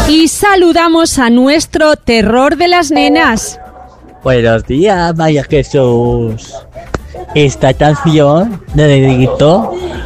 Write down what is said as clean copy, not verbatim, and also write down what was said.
Y saludamos a nuestro terror de las nenas. Buenos días, María Jesús. Esta canción la dedico